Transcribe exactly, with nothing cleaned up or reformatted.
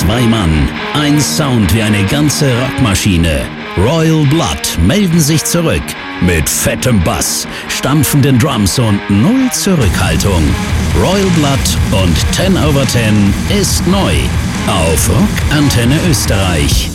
Zwei Mann, ein Sound wie eine ganze Rockmaschine. Royal Blood melden sich zurück mit fettem Bass, stampfenden Drums und null Zurückhaltung. Royal Blood und ten over ten ist neu auf Rock Antenne Österreich.